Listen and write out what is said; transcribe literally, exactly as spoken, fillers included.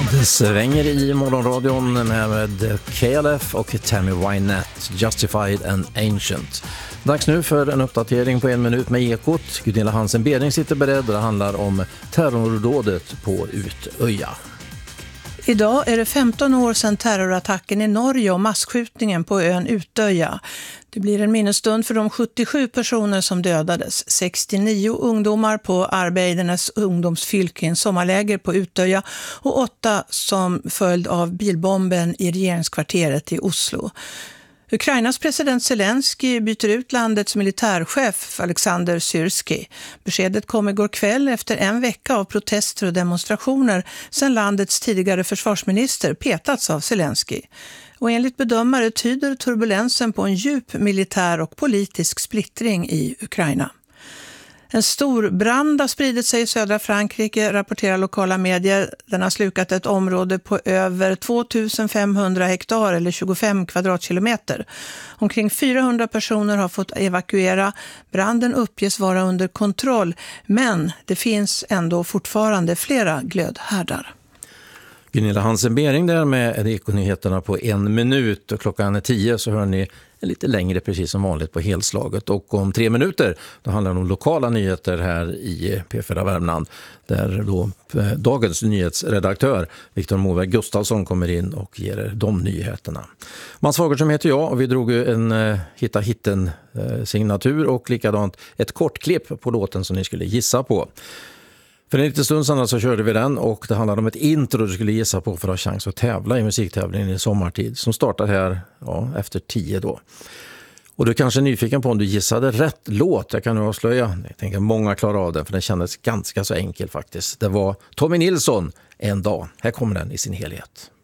Det svänger i morgonradion med K L F och Tammy Wynette, Justified and Ancient. Dags nu för en uppdatering på en minut med Ekot. Gunilla Hansen Bering sitter beredd och det handlar om terrordådet på Utöja. Idag är det femton år sedan terrorattacken i Norge och masskjutningen på ön Utöja. Det blir en minnesstund för de sjuttiosju personer som dödades. sextionio ungdomar på Arbeidernes ungdomsfylke i en sommarläger på Utöja och åtta som följd av bilbomben i regeringskvarteret i Oslo. Ukrainas president Zelensky byter ut landets militärchef Alexander Syrski. Beskedet kom igår kväll efter en vecka av protester och demonstrationer sedan landets tidigare försvarsminister petats av Zelensky. Och enligt bedömare tyder turbulensen på en djup militär och politisk splittring i Ukraina. En stor brand har spridit sig i södra Frankrike, rapporterar lokala medier. Den har slukat ett område på över tvåtusen femhundra hektar eller tjugofem kvadratkilometer. Omkring fyrahundra personer har fått evakuera. Branden uppges vara under kontroll, men det finns ändå fortfarande flera glödhärdar. Gunilla Hansen Bering där med Ekonyheterna på en minut och klockan är tio så hör ni lite längre precis som vanligt på helslaget och om tre minuter då handlar det om lokala nyheter här i P fyra Värmland där då dagens nyhetsredaktör Viktor Moberg Gustafsson kommer in och ger er de nyheterna. Mats Fagerström heter jag och vi drog en uh, hitta hitten uh, signatur och likadant ett kort klipp på låten som ni skulle gissa på. För en liten stund sedan så körde vi den och det handlade om ett intro du skulle gissa på för att ha chans att tävla i musiktävlingen i sommartid som startar här ja, efter tio då. Och du är kanske nyfiken på om du gissade rätt låt. Jag kan nu avslöja. Jag tänker att många klarar av den för den kändes ganska så enkel faktiskt. Det var Tommy Nilsson, En dag. Här kommer den i sin helhet.